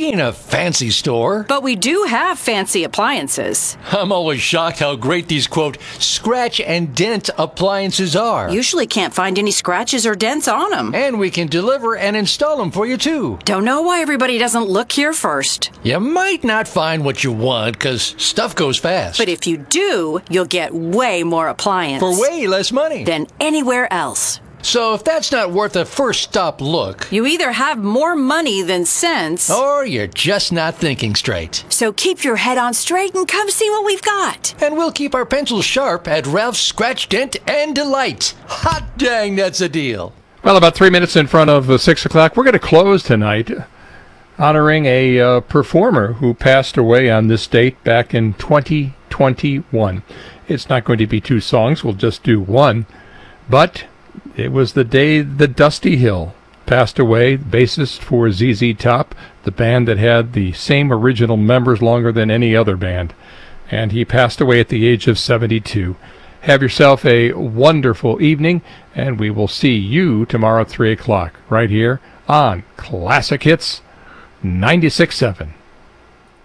We ain't a fancy store. But we do have fancy appliances. I'm always shocked how great these, quote, scratch and dent appliances are. Usually can't find any scratches or dents on them. And we can deliver and install them for you, too. Don't know why everybody doesn't look here first. You might not find what you want because stuff goes fast. But if you do, you'll get way more appliance. For way less money. Than anywhere else. So if that's not worth a first stop look, you either have more money than sense, or you're just not thinking straight. So keep your head on straight and come see what we've got. And we'll keep our pencils sharp at Ralph's Scratch, Dent, and Delight. Hot dang, that's a deal. Well, about 3 minutes in front of 6 o'clock, we're going to close tonight honoring a performer who passed away on this date back in 2021. It's not going to be 2 songs, we'll just do one. But it was the day that Dusty Hill passed away, bassist for ZZ Top, the band that had the same original members longer than any other band. And he passed away at the age of 72. Have yourself a wonderful evening, and we will see you tomorrow at 3 o'clock right here on Classic Hits 96.7.